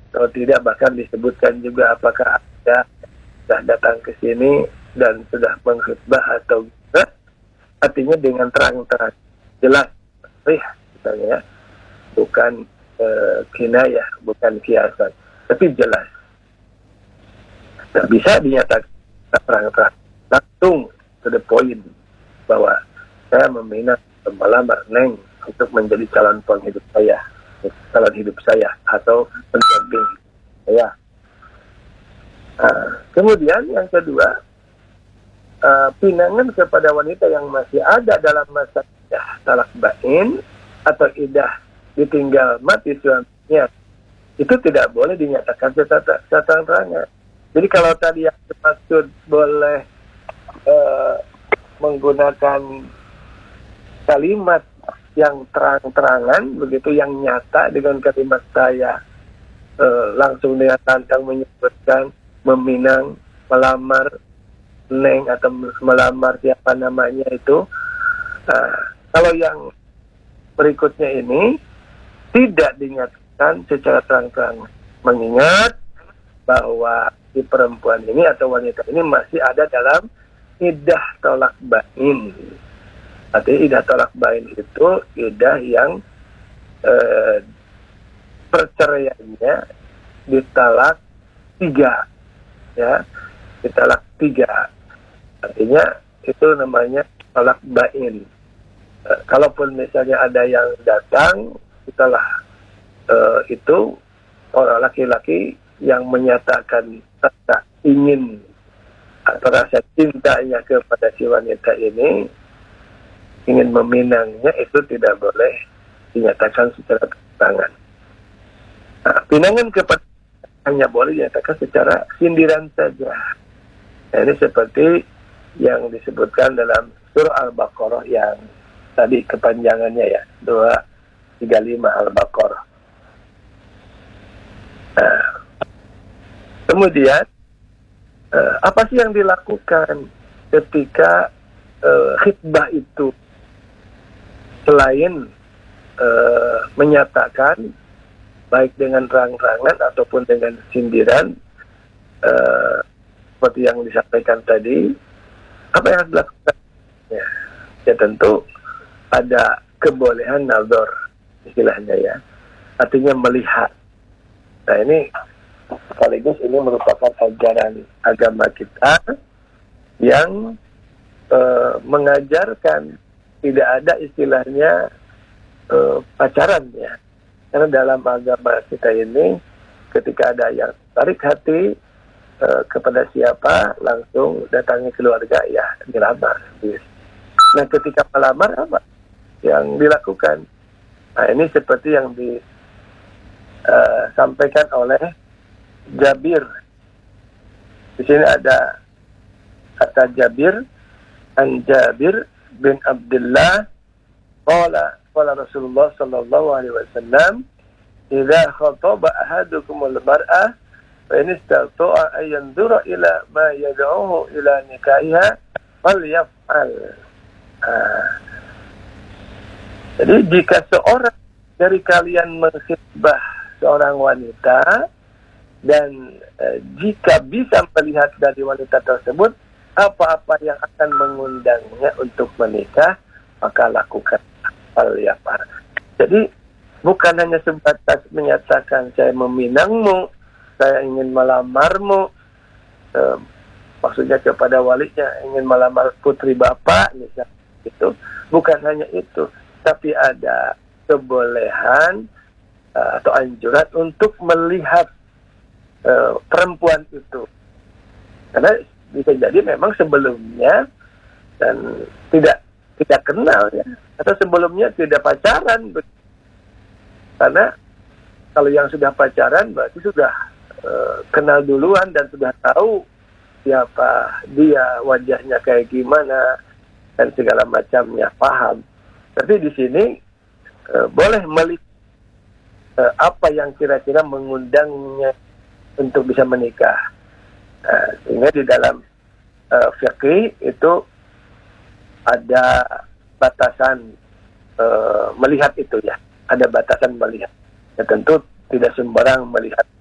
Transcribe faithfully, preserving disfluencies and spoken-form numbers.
Kalau tidak bahkan disebutkan juga apakah Anda sudah datang ke sini dan sudah mengkhutbah atau tidak. Artinya dengan terang-terang, jelas, sahih, misalnya ya. Bukan e, kinayah, bukan kiasan, tapi jelas. Tidak bisa dinyatakan terang-terang, langsung to the point, bahwa saya meminat melamar Neng untuk menjadi calon penghidup saya, calon hidup saya, atau pendamping saya. Nah, kemudian yang kedua, uh, pinangan kepada wanita yang masih ada dalam masa idah talak bain atau idah ditinggal mati suaminya, itu tidak boleh dinyatakan secara terang-terangan. Jadi kalau tadi yang dimaksud boleh uh, menggunakan kalimat yang terang-terangan, begitu, yang nyata dengan kalimat saya uh, langsung dengan lantang menyebutkan meminang, melamar Neng atau melamar siapa namanya itu. Uh, kalau yang berikutnya ini tidak dinyatakan secara terang-terangan, mengingat bahwa si perempuan ini atau wanita ini masih ada dalam idah tolak bain. Artinya idah tolak bain itu idah yang eh, perceraiannya ditalak tiga, ya, ditalak tiga. Artinya itu namanya tolak bain. Eh, kalaupun misalnya ada yang datang setelah uh, itu orang laki-laki yang menyatakan rasa ingin atau rasa cintanya kepada si wanita ini, ingin meminangnya, itu tidak boleh dinyatakan secara terang. Nah, pinangan kepada hanya boleh dinyatakan secara sindiran saja. Nah, ini seperti yang disebutkan dalam surah Al-Baqarah yang tadi kepanjangannya ya, dua tiga lima Al-Baqarah. Nah, kemudian uh, apa sih yang dilakukan ketika uh, khitbah itu selain uh, menyatakan baik dengan terang-terangan ataupun dengan sindiran, uh, seperti yang disampaikan tadi, apa yang harus dilakukan? Ya, ya tentu ada kebolehan nazar, istilahnya ya, artinya melihat. Nah, ini sekaligus ini merupakan ajaran agama kita yang e, mengajarkan tidak ada istilahnya e, pacaran ya, karena dalam agama kita ini ketika ada yang tarik hati e, kepada siapa, langsung datangi keluarga, ya dilamar. Nah, ketika melamar apa yang dilakukan? Nah, ini seperti yang disampaikan uh, oleh Jabir. Di sini ada kata Jabir, an Jabir bin Abdullah, qala qala Rasulullah sallallahu alaihi wasallam, idza khataba ahadukumul mar'ah fa in istata'a an yanzura ila ma yad'uhu ila nikahiha falyaf'al. Ah. Jadi jika seorang dari kalian mengkhitbah seorang wanita dan e, jika bisa melihat dari wanita tersebut apa-apa yang akan mengundangnya untuk menikah, maka lakukan hal yang apa. Jadi bukan hanya sebatas menyatakan saya meminangmu, saya ingin melamarmu, e, maksudnya kepada walinya ingin melamar putri bapak misalnya, itu bukan hanya itu, tapi ada kebolehan uh, atau anjuran untuk melihat uh, perempuan itu, karena bisa jadi memang sebelumnya dan tidak tidak kenal ya, atau sebelumnya tidak pacaran, karena kalau yang sudah pacaran berarti sudah uh, kenal duluan dan sudah tahu siapa dia, wajahnya kayak gimana dan segala macamnya, paham. Tapi di sini uh, boleh melihat uh, apa yang kira-kira mengundangnya untuk bisa menikah. Uh, sehingga di dalam uh, fikih itu ada batasan uh, melihat itu ya, ada batasan melihat. Ya, tentu tidak sembarang melihat